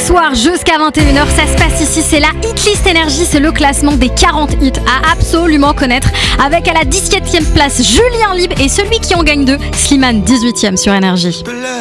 soir jusqu'à 21h, ça se passe ici, c'est la Hitlist Énergie, c'est le classement des 40 hits à absolument connaître. Avec à la 17e place Julien Libre et celui qui en gagne 2, Slimane 18e sur Énergie.